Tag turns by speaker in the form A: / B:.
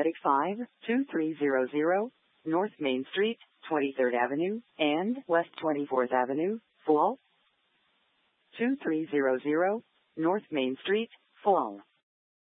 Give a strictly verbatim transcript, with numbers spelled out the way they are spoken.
A: Aquatic five two three zero zero, North Main Street, twenty-third Avenue, and West twenty-fourth Avenue, Fall. two three zero zero, North Main Street, Fall.